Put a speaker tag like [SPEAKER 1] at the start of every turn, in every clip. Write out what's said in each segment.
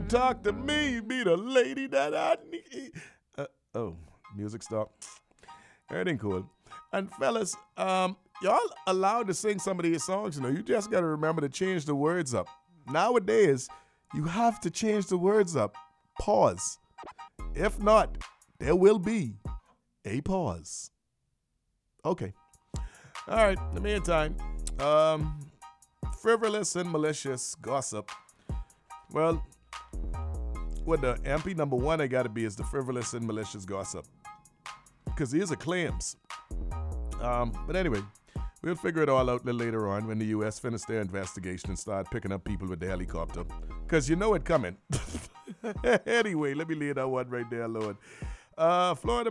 [SPEAKER 1] Don't talk to me, be the lady that I need. Oh, music stopped. Everything cool. And fellas, y'all allowed to sing some of these songs, you know. You just got to remember to change the words up. Nowadays, you have to change the words up. Pause. If not, there will be a pause. Okay. All right. In the meantime, frivolous and malicious gossip. Well, what the MP number one I got to be is the frivolous and malicious gossip. Because these are claims. But anyway, we'll figure it all out a little later on when the U.S. finish their investigation and start picking up people with the helicopter. Because you know it coming. Anyway, let me lay that one right there, Lord. Florida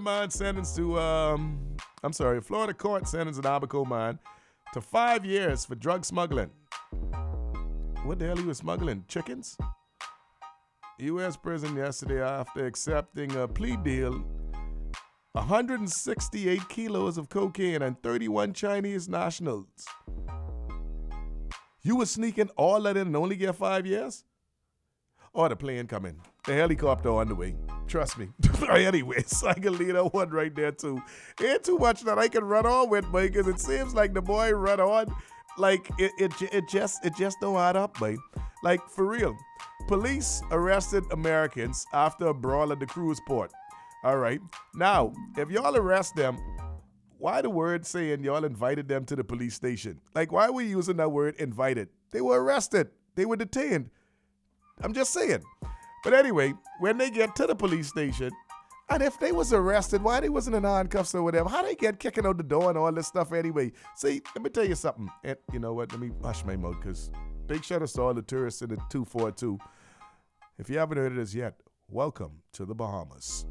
[SPEAKER 1] court sentenced an Abaco man to 5 years for drug smuggling. What the hell he was smuggling? Chickens? U.S. prison yesterday after accepting a plea deal, 168 kilos of cocaine and 31 Chinese nationals. You were sneaking all that in and only get 5 years? Oh, the plane coming. The helicopter on the way. Trust me. Anyways, I can leave that one right there too. Ain't too much that I can run on with, boy, because it seems like the boy run on like it just don't add up, boy. Like, for real. Police arrested Americans after a brawl at the cruise port. All right. Now, if y'all arrest them, why the word saying y'all invited them to the police station? Like, why are we using that word invited? They were arrested. They were detained. I'm just saying. But anyway, when they get to the police station, and if they was arrested, why they wasn't in handcuffs or whatever? How they get kicking out the door and all this stuff anyway? See, let me tell you something. And you know what? Let me hush my mouth, because big shout out to all the tourists in the 242. If you haven't heard of this yet, welcome to the Bahamas.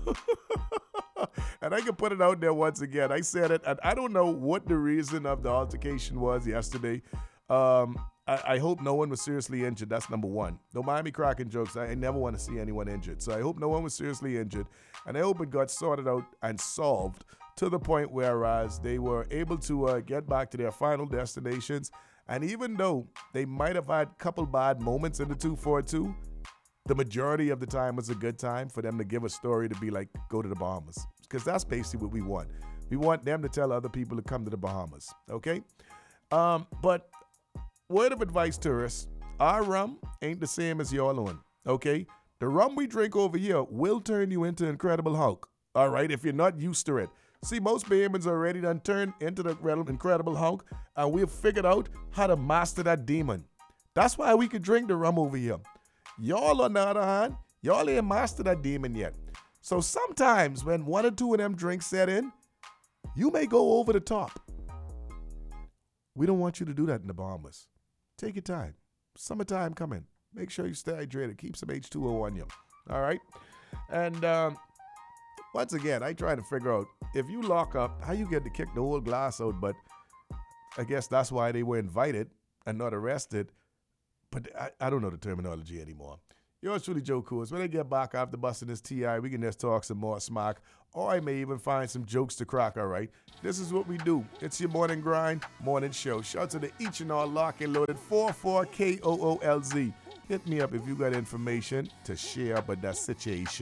[SPEAKER 1] And I can put it out there once again. I said it, and I don't know what the reason of the altercation was yesterday. I hope no one was seriously injured. That's number one. Don't mind me cracking jokes. I never want to see anyone injured. So I hope no one was seriously injured. And I hope it got sorted out and solved to the point whereas they were able to get back to their final destinations. And even though they might have had a couple bad moments in the 242, the majority of the time was a good time for them to give a story to be like, go to the Bahamas. Because that's basically what we want. We want them to tell other people to come to the Bahamas. Okay? But word of advice, tourists, our rum ain't the same as y'all on. Okay? The rum we drink over here will turn you into Incredible Hulk. All right? If you're not used to it. See, most Bahamians already done turned into the Incredible Hulk, and we've figured out how to master that demon. That's why we could drink the rum over here. Y'all, on the other hand, y'all ain't mastered that demon yet. So sometimes when one or two of them drinks set in, you may go over the top. We don't want you to do that in the Bahamas. Take your time. Summertime coming. Make sure you stay hydrated. Keep some H2O on you. All right? And once again, I try to figure out, if you lock up, how you get to kick the whole glass out, but I guess that's why they were invited and not arrested. But I don't know the terminology anymore. Yours truly, Joe Coors. When I get back after busting this TI, we can just talk some more smack, or I may even find some jokes to crack, all right? This is what we do. It's your morning grind, morning show. Shout out to the each and all lock and loaded 44KOOLZ. Hit me up if you got information to share about that situation.